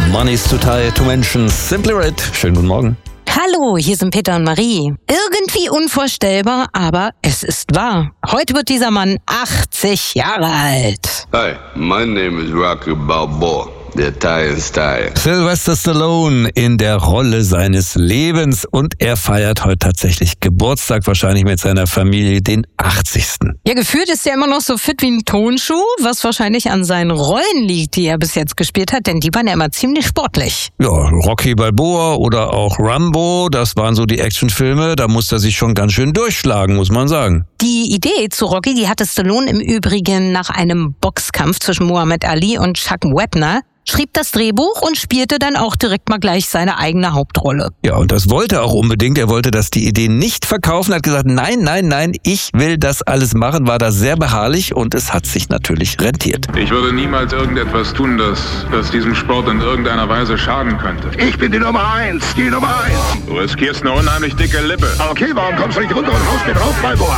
Money's too tired to mention. Simply Red. Schönen guten Morgen. Hallo, hier sind Peter und Marie. Irgendwie unvorstellbar, aber es ist wahr. Heute wird dieser Mann 80 Jahre alt. Hi, my name is Rocky Balboa. Der Italian Style. Sylvester Stallone in der Rolle seines Lebens und er feiert heute tatsächlich Geburtstag, wahrscheinlich mit seiner Familie, den 80. Ja, gefühlt ist er immer noch so fit wie ein Tonschuh, was wahrscheinlich an seinen Rollen liegt, die er bis jetzt gespielt hat, denn die waren ja immer ziemlich sportlich. Ja, Rocky Balboa oder auch Rambo, das waren so die Actionfilme, da musste er sich schon ganz schön durchschlagen, muss man sagen. Die Idee zu Rocky, die hatte Stallone im Übrigen nach einem Boxkampf zwischen Muhammad Ali und Chuck Wepner, schrieb das Drehbuch und spielte dann auch direkt mal gleich seine eigene Hauptrolle. Ja, und das wollte er auch unbedingt. Er wollte die Idee nicht verkaufen, hat gesagt, nein, ich will das alles machen, war da sehr beharrlich und es hat sich natürlich rentiert. Ich würde niemals irgendetwas tun, das diesem Sport in irgendeiner Weise schaden könnte. Ich bin die Nummer 1, die Nummer 1. Du riskierst eine unheimlich dicke Lippe. Okay, warum kommst du nicht runter und haust mir drauf, Balboa?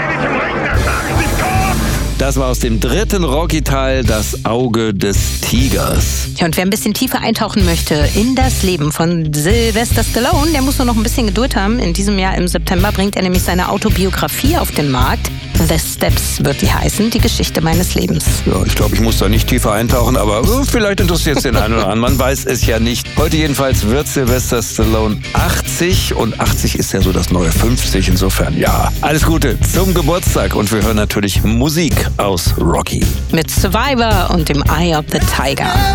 Das war aus dem 3. Rocky-Teil, das Auge des Tigers. Ja, und wer ein bisschen tiefer eintauchen möchte in das Leben von Sylvester Stallone, der muss nur noch ein bisschen Geduld haben. In diesem Jahr im September bringt er nämlich seine Autobiografie auf den Markt. The Steps wird die heißen, die Geschichte meines Lebens. Ja, ich glaube, ich muss da nicht tiefer eintauchen, aber vielleicht interessiert es den einen oder anderen. Man weiß es ja nicht. Heute jedenfalls wird Sylvester Stallone 80 und 80 ist ja so das neue 50. Insofern, ja, alles Gute zum Geburtstag und wir hören natürlich Musik aus Rocky. Mit Survivor und dem Eye of the Tiger.